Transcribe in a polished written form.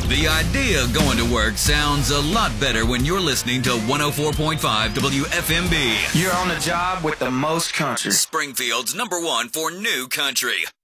The idea of going to work sounds a lot better when you're listening to 104.5 WFMB. You're on the job with the most country. Springfield's #1 for new country.